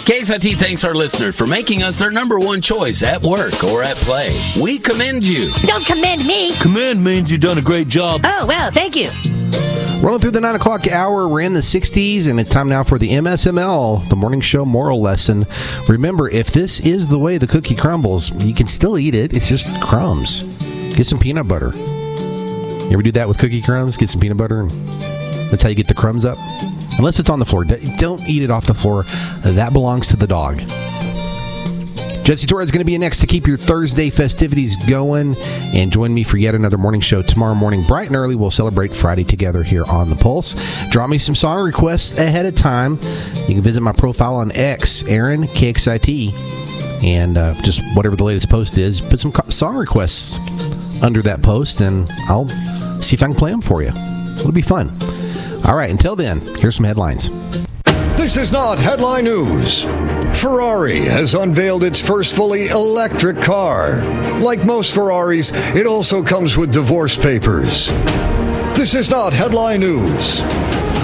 KSIT thanks our listeners for making us their number one choice at work or at play. We commend you. Don't commend me. Commend means you've done a great job. Oh, well, thank you. Rolling through the 9 o'clock hour, we're in the 60s, and it's time now for the MSML, the morning show moral lesson. Remember, if this is the way the cookie crumbles, you can still eat it. It's just crumbs. Get some peanut butter. You ever do that with cookie crumbs? Get some peanut butter, and that's how you get the crumbs up. Unless it's on the floor. Don't eat it off the floor. That belongs to the dog. Jesse Torres is going to be next to keep your Thursday festivities going. And join me for yet another morning show tomorrow morning, bright and early. We'll celebrate Friday together here on The Pulse. Draw me some song requests ahead of time. You can visit my profile on X, Aaron, KXIT. And just whatever the latest post is, put some song requests under that post, and I'll see if I can play them for you. It'll be fun. All right, until then, here's some headlines. This is not headline news. Ferrari has unveiled its first fully electric car. Like most Ferraris, it also comes with divorce papers. This is not headline news.